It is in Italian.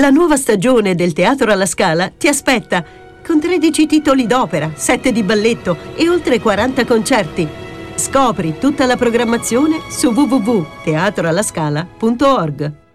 La nuova stagione del Teatro alla Scala ti aspetta, con 13 titoli d'opera, 7 di balletto e oltre 40 concerti. Scopri tutta la programmazione su www.teatroallascala.org.